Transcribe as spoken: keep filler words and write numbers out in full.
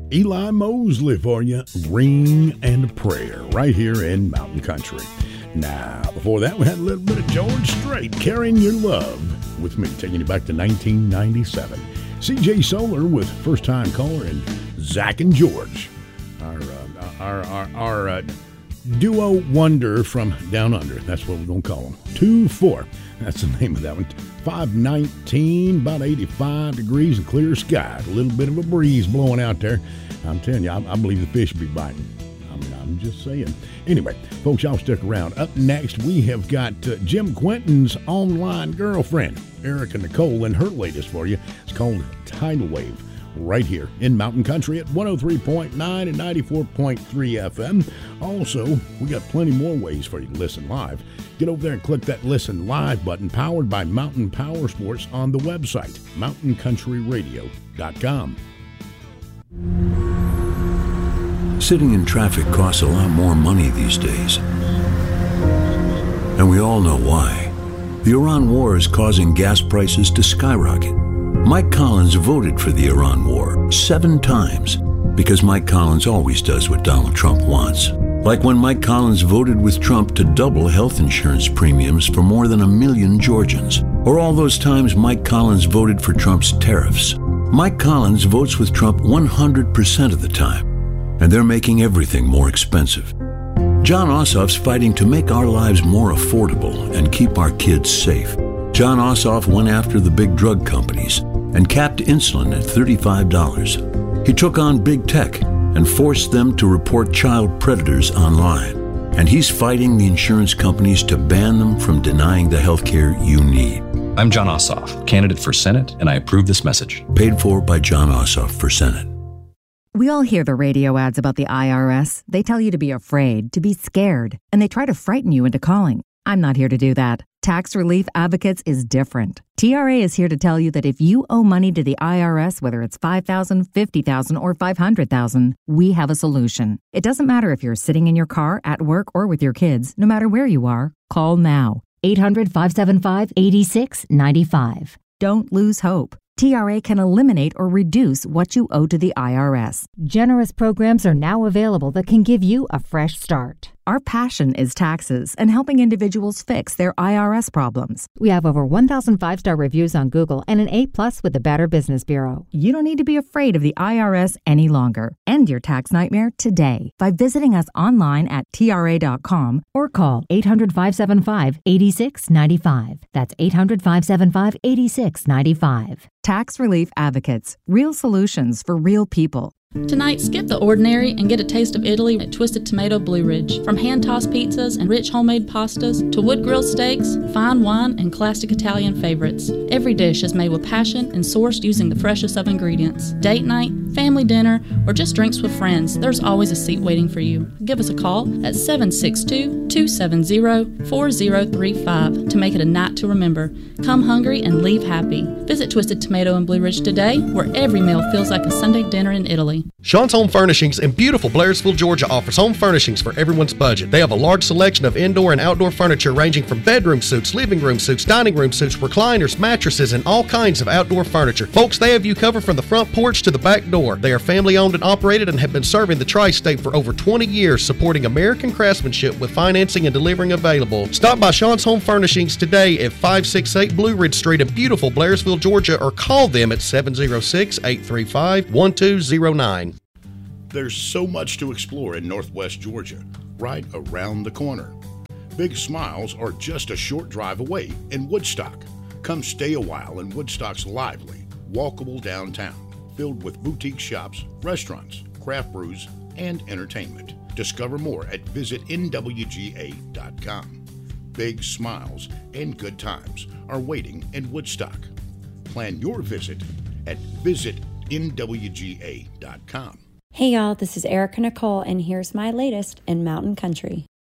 Eli Mosley for you, Ring and Prayer, right here in Mountain Country. Now, before that, we had a little bit of George Strait, Carrying Your Love with me, taking you back to nineteen ninety-seven. C J Solar with First Time Caller and Zach and George, our uh, our our, our uh, duo wonder from down under. That's what we're going to call them. two four. That's the name of that one. five nineteen, about eighty-five degrees and clear skies. A little bit of a breeze blowing out there. I'm telling you, I, I believe the fish will be biting. I mean, I'm just saying. Anyway, folks, y'all stick around. Up next, we have got uh, Jim Quinton's online girlfriend, Erica Nicole, and her latest for you. It's called Tidal Wave, right here in Mountain Country at one oh three point nine and ninety-four point three F M. Also, we got plenty more ways for you to listen live. Get over there and click that Listen Live button, powered by Mountain Power Sports, on the website, mountain country radio dot com. Sitting in traffic costs a lot more money these days. And we all know why. The Iran war is causing gas prices to skyrocket. Mike Collins voted for the Iran war seven times because Mike Collins always does what Donald Trump wants. Like when Mike Collins voted with Trump to double health insurance premiums for more than a million Georgians. Or all those times Mike Collins voted for Trump's tariffs. Mike Collins votes with Trump one hundred percent of the time. And they're making everything more expensive. John Ossoff's fighting to make our lives more affordable and keep our kids safe. John Ossoff went after the big drug companies and capped insulin at thirty-five dollars. He took on big tech and forced them to report child predators online. And he's fighting the insurance companies to ban them from denying the health care you need. I'm John Ossoff, candidate for Senate, and I approve this message. Paid for by John Ossoff for Senate. We all hear the radio ads about the I R S. They tell you to be afraid, to be scared, and they try to frighten you into calling. I'm not here to do that. Tax Relief Advocates is different. T R A is here to tell you that if you owe money to the I R S, whether it's five thousand dollars, fifty thousand dollars, or five hundred thousand dollars, we have a solution. It doesn't matter if you're sitting in your car, at work, or with your kids. No matter where you are, call now. eight hundred, five seven five, eight six nine five. Don't lose hope. T R A can eliminate or reduce what you owe to the I R S. Generous programs are now available that can give you a fresh start. Our passion is taxes and helping individuals fix their I R S problems. We have over one thousand five-star reviews on Google and an A plus with the Better Business Bureau. You don't need to be afraid of the I R S any longer. End your tax nightmare today by visiting us online at T R A dot com or call eight hundred, five seven five, eight six nine five. That's eight hundred, five seven five, eight six nine five. Tax Relief Advocates. Real solutions for real people. Tonight, skip the ordinary and get a taste of Italy at Twisted Tomato Blue Ridge. From hand-tossed pizzas and rich homemade pastas to wood-grilled steaks, fine wine, and classic Italian favorites, every dish is made with passion and sourced using the freshest of ingredients. Date night, family dinner, or just drinks with friends, there's always a seat waiting for you. Give us a call at seven six two, two seven zero, four zero three five to make it a night to remember. Come hungry and leave happy. Visit Twisted Tomato in Blue Ridge today, where every meal feels like a Sunday dinner in Italy. Sean's Home Furnishings in beautiful Blairsville, Georgia offers home furnishings for everyone's budget. They have a large selection of indoor and outdoor furniture ranging from bedroom suites, living room suites, dining room suites, recliners, mattresses, and all kinds of outdoor furniture. Folks, they have you covered from the front porch to the back door. They are family owned and operated and have been serving the tri-state for over twenty years, supporting American craftsmanship with financing and delivering available. Stop by Sean's Home Furnishings today at five sixty-eight Blue Ridge Street in beautiful Blairsville, Georgia, or call them at seven oh six, eight three five, one two oh nine. There's so much to explore in Northwest Georgia, right around the corner. Big Smiles are just a short drive away in Woodstock. Come stay a while in Woodstock's lively, walkable downtown, filled with boutique shops, restaurants, craft brews, and entertainment. Discover more at visit N W G A dot com. Big Smiles and good times are waiting in Woodstock. Plan your visit at visit N W G A dot com. Hey y'all, this is Erica Nicole, and here's my latest in Mountain Country.